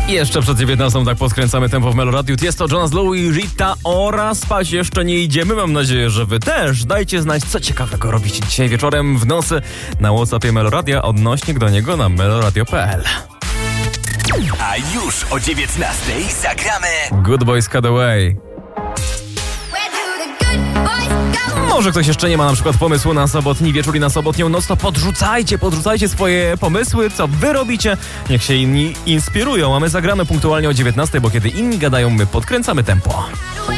Jeszcze przed 19 tak podkręcamy tempo w Meloradiu. Jest to Jonas Blue i Rita oraz spać jeszcze nie idziemy. Mam nadzieję, że wy też. Dajcie znać, co ciekawego robicie dzisiaj wieczorem w nocy na WhatsAppie Meloradia, odnośnik do niego na meloradio.pl. A już o 19:00 zagramy Good Boys Cut Away. Może ktoś jeszcze nie ma na przykład pomysłu na sobotni wieczór i na sobotnią noc, to podrzucajcie swoje pomysły, co wy robicie. Niech się inni inspirują, a my zagramy punktualnie o 19:00, bo kiedy inni gadają, my podkręcamy tempo.